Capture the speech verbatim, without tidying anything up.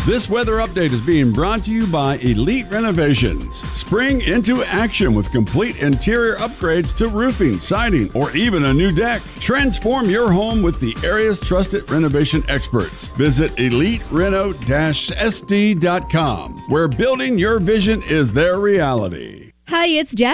This weather update is being brought to you by Elite Renovations. Spring into action with complete interior upgrades to roofing, siding, or even a new deck. Transform your home with the area's trusted renovation experts. Visit elite reno dash s d dot com, where building your vision is their reality. Hi, it's Jess.